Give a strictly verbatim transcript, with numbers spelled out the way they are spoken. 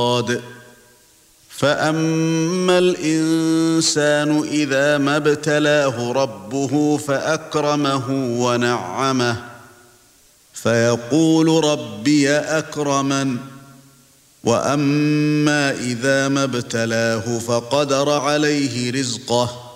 فأما الإنسان إذا ما ابتلاه ربه فأكرمه ونعمه فيقول ربي أكرمن وأما إذا ما ابتلاه فقدر عليه رزقه